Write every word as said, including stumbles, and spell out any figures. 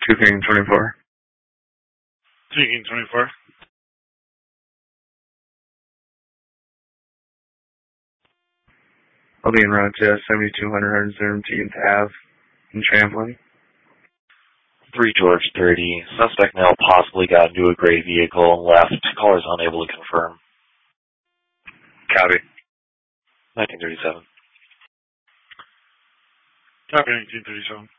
two King twenty-four. three King twenty-four. I'll be in Rochester, seventy-two hundred seventeenth Avenue in Champlain. three George thirty. Suspect male possibly got into a gray vehicle and left. Caller is unable to confirm. Copy. nineteen thirty-seven. Copy nineteen thirty-seven.